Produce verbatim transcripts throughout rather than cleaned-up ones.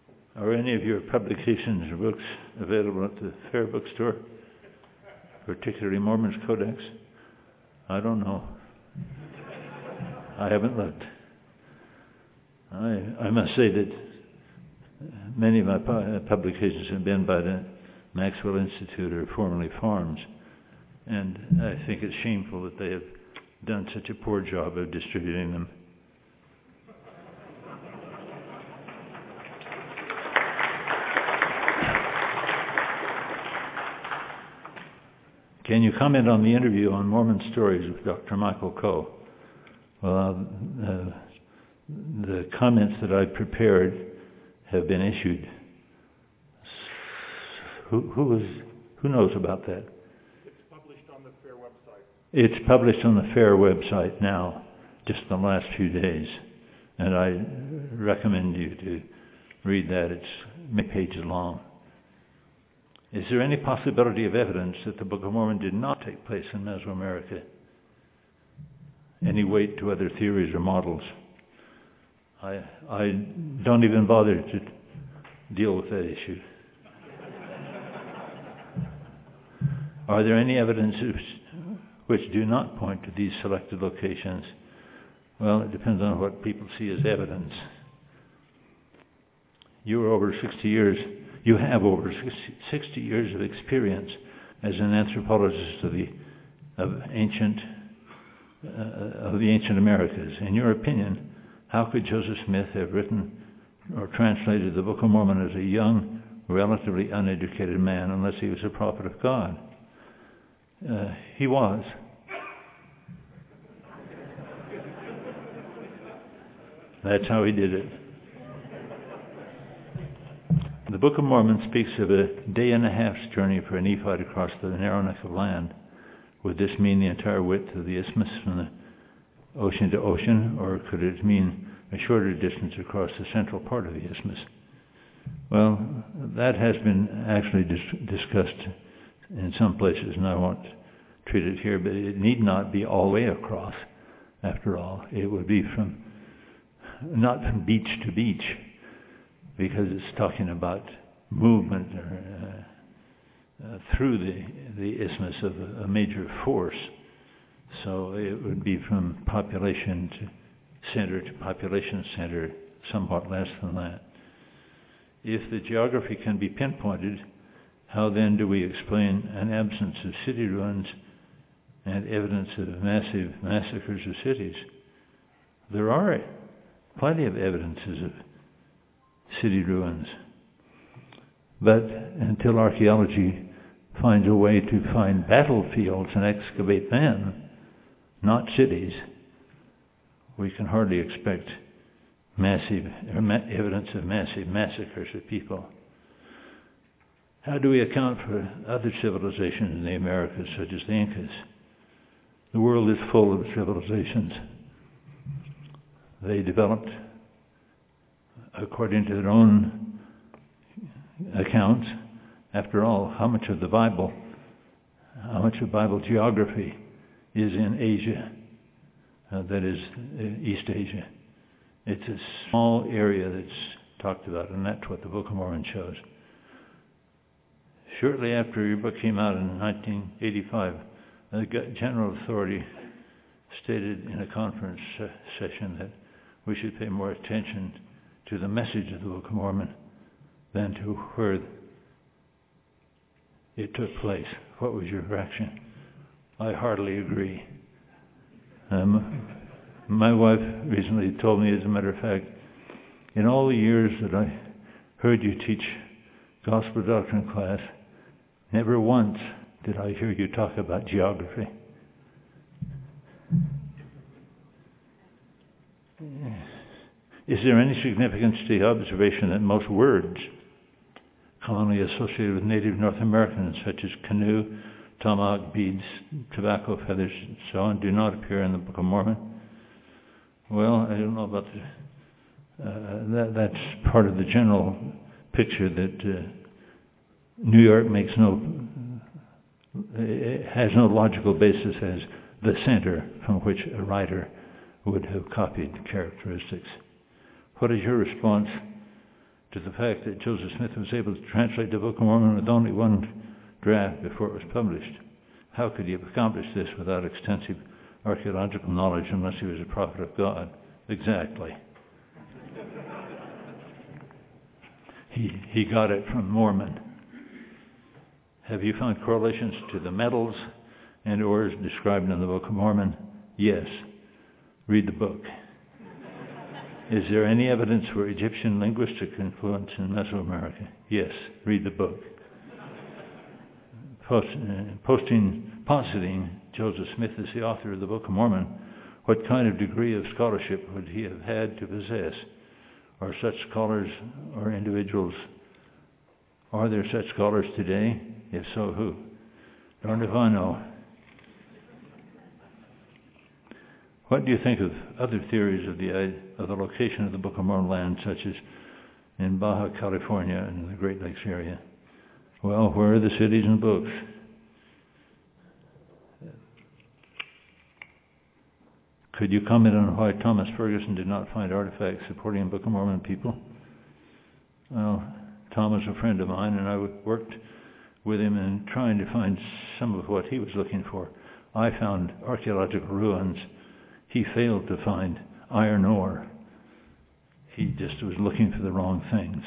Are any of your publications or books available at the Fair Bookstore? Particularly Mormon's Codex? I don't know. I haven't looked. I, I must say that many of my pu- publications have been by the Maxwell Institute, or formerly Farms, and I think it's shameful that they have done such a poor job of distributing them. Can you comment on the interview on Mormon Stories with Doctor Michael Coe? Well, uh, the comments that I prepared have been issued. Who, who is, who knows about that? It's published on the Fair website. It's published on the Fair website now, just in the last few days. And I recommend you to read that. It's many pages long. Is there any possibility of evidence that the Book of Mormon did not take place in Mesoamerica? Any weight to other theories or models? I, I don't even bother to deal with that issue. Are there any evidences which do not point to these selected locations? Well, it depends on what people see as evidence. You are over sixty years, you have over sixty years of experience as an anthropologist of the of ancient uh, of the ancient Americas. In your opinion, how could Joseph Smith have written or translated the Book of Mormon as a young, relatively uneducated man unless he was a prophet of God? Uh, he was. That's how he did it. The Book of Mormon speaks of a day and a half's journey for a Nephite across the narrow neck of land. Would this mean the entire width of the isthmus from the ocean to ocean, or could it mean a shorter distance across the central part of the isthmus? Well, that has been actually dis- discussed in some places, and I won't treat it here, but it need not be all the way across, after all. It would be from, not from beach to beach, because it's talking about movement or, uh, uh, through the, the isthmus of a, a major force. So it would be from population to center to population center, somewhat less than that. If the geography can be pinpointed, how then do we explain an absence of city ruins and evidence of massive massacres of cities? There are plenty of evidences of city ruins. But until archaeology finds a way to find battlefields and excavate them, not cities, we can hardly expect massive or ma- evidence of massive massacres of people. How do we account for other civilizations in the Americas, such as the Incas? The world is full of civilizations. They developed according to their own accounts. After all, how much of the Bible, how much of Bible geography is in Asia, uh, that is uh, East Asia? It's a small area that's talked about, and that's what the Book of Mormon shows. Shortly after your book came out in nineteen eighty-five, the General Authority stated in a conference uh, session that we should pay more attention to the message of the Book of Mormon than to where it took place. What was your reaction? I heartily agree. Um, my wife recently told me, as a matter of fact, in all the years that I heard you teach gospel doctrine class, never once did I hear you talk about geography. Is there any significance to the observation that most words commonly associated with native North Americans, such as canoe, tomahawk, beads, tobacco, feathers, and so on, do not appear in the Book of Mormon? Well, I don't know about the, uh, that. That's part of the general picture that uh, New York makes no, it has no logical basis as the center from which a writer would have copied characteristics. What is your response to the fact that Joseph Smith was able to translate the Book of Mormon with only one draft before it was published. How could he have accomplished this without extensive archaeological knowledge unless he was a prophet of God? Exactly. he, he got it from Mormon. Have you found correlations to the metals and ores described in the Book of Mormon? Yes. Read the book. Is there any evidence for Egyptian linguistic influence in Mesoamerica? Yes. Read the book. Post, uh, posting, positing Joseph Smith as the author of the Book of Mormon, what kind of degree of scholarship would he have had to possess? Are such scholars or individuals, are there such scholars today? If so, who? Darned if I know. What do you think of other theories of the of the location of the Book of Mormon land, such as in Baja California and the Great Lakes area? Well, where are the cities and books? Could you comment on why Thomas Ferguson did not find artifacts supporting Book of Mormon people? Well, Tom was a friend of mine, and I worked with him in trying to find some of what he was looking for. I found archaeological ruins. He failed to find iron ore. He just was looking for the wrong things.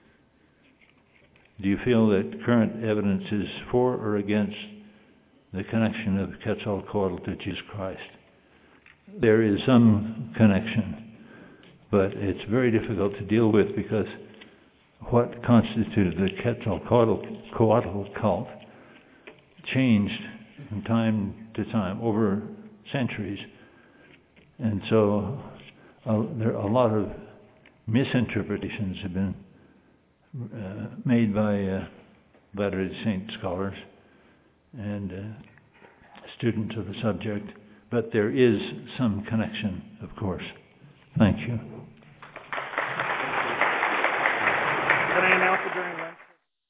Do you feel that current evidence is for or against the connection of Quetzalcoatl to Jesus Christ? There is some connection, but it's very difficult to deal with because what constituted the Quetzalcoatl cult changed from time to time over centuries. And so uh, there are a lot of misinterpretations have been uh, made by uh, Latter-day Saint scholars and uh, students of the subject, but there is some connection, of course. Thank you. Can I announce it during lunch?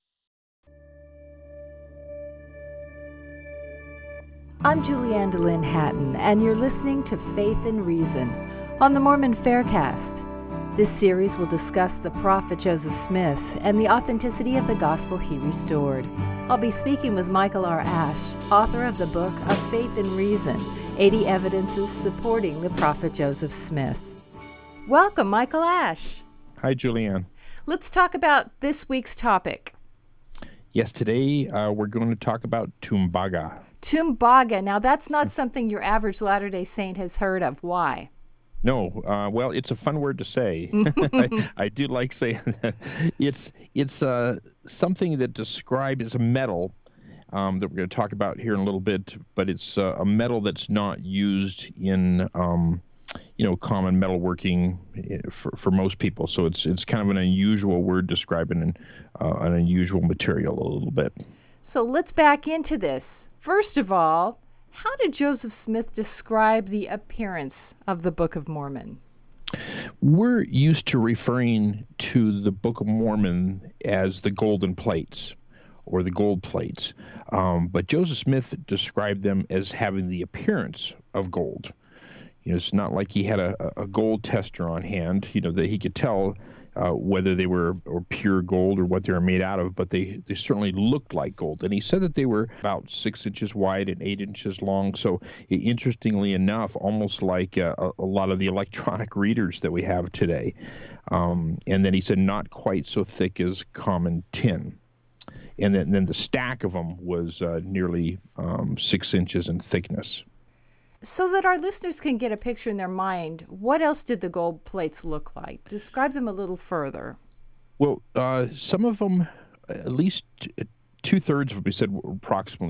I'm Julianne DeLynn Hatton, and you're listening to Faith and Reason on the Mormon Faircast. This series will discuss the prophet Joseph Smith and the authenticity of the gospel he restored. I'll be speaking with Michael R. Ash, author of the book of Faith and Reason, eighty Evidences Supporting the Prophet Joseph Smith. Welcome, Michael Ash. Hi, Julianne. Let's talk about this week's topic. Yes, today uh, we're going to talk about Tumbaga. Tumbaga. Now, that's not something your average Latter-day Saint has heard of. Why? No, uh, well, it's a fun word to say. I, I do like saying that. It's it's uh, something that describes it's a metal um, that we're going to talk about here in a little bit, but it's uh, a metal that's not used in um, you know common metalworking for for most people. So it's it's kind of an unusual word describing an uh, an unusual material a little bit. So let's back into this. First of all, how did Joseph Smith describe the appearance of the Book of Mormon? We're used to referring to the Book of Mormon as the golden plates or the gold plates, um, but Joseph Smith described them as having the appearance of gold. You know, it's not like he had a, a gold tester on hand, you know, that he could tell uh, whether they were or pure gold or what they were made out of, but they, they certainly looked like gold. And he said that they were about six inches wide and eight inches long. So interestingly enough, almost like uh, a, a lot of the electronic readers that we have today. Um, and then he said not quite so thick as common tin. And then, then the stack of them was uh, nearly um, six inches in thickness. So that our listeners can get a picture in their mind, what else did the gold plates look like? Describe them a little further. Well, uh, some of them, at least two-thirds of them, we said, were approximately